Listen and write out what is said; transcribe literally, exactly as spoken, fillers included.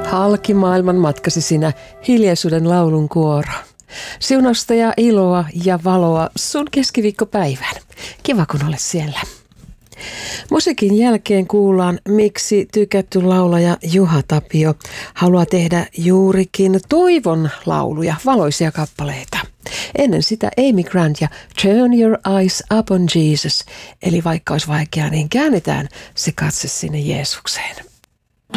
Halki maailman matkasi sinä hiljaisuuden laulun kuoro. Siunausta ja iloa ja valoa sun keskiviikkopäivään. Kiva kun olet siellä. Musiikin jälkeen kuullaan, miksi tykätty laulaja Juha Tapio haluaa tehdä juurikin toivon lauluja, valoisia kappaleita. Ennen sitä Amy Grant ja Turn Your Eyes Upon Jesus, eli vaikka olisi vaikeaa, niin käännetään se katse sinne Jeesukseen.